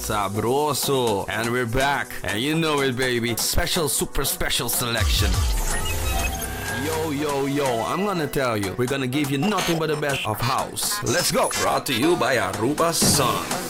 Sabroso. And we're back. And you know it, baby. Special, super special selection. Yo, yo, yo, I'm gonna tell you, we're gonna give you nothing but the best of house. Let's go. Brought to you by Aruba Sun.